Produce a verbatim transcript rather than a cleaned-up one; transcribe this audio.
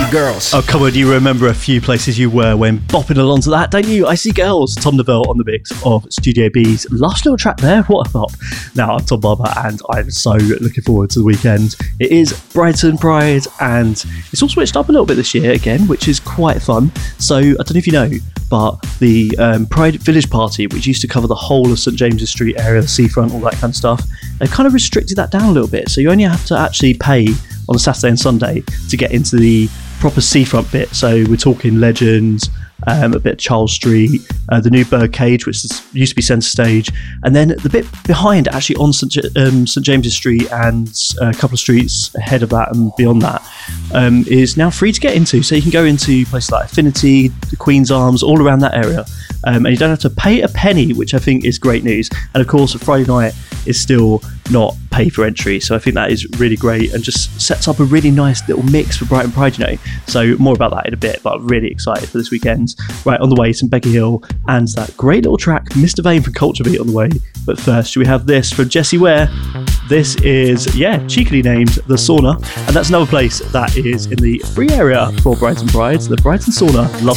Girls. Oh, come on, you remember a few places you were when bopping along to that, don't you? I See Girls, Tom Neville on the mix of Studio B's last little track there. What a thought. Now, I'm Tom Barber and I'm so looking forward to the weekend. It is Brighton Pride and it's all switched up a little bit this year again, which is quite fun. So, I don't know if you know, but the um, Pride Village Party, which used to cover the whole of St James's Street area, the seafront, all that kind of stuff, they've kind of restricted that down a little bit. So you only have to actually pay on a Saturday and Sunday to get into the proper seafront bit. So we're talking Legends, um, a bit of Charles Street, uh, the new Birdcage, which is, used to be Centre Stage, and then the bit behind, actually on St um, St James's Street and a couple of streets ahead of that and beyond that, um, is now free to get into. So you can go into places like Affinity, the Queen's Arms, all around that area, um, and you don't have to pay a penny, which I think is great news. And of course, Friday night is still not pay for entry, so I think that is really great and just sets up a really nice little mix for Brighton Pride, you know. So more about that in a bit, but I'm really excited for this weekend. Right, on the way, some Becky Hill and that great little track Mister Vane from Culture Beat on the way. But first, we have this from Jessie Ware. This is, yeah, cheekily named The Sauna, and that's another place that is in the free area for Brighton Pride, the Brighton Sauna. Love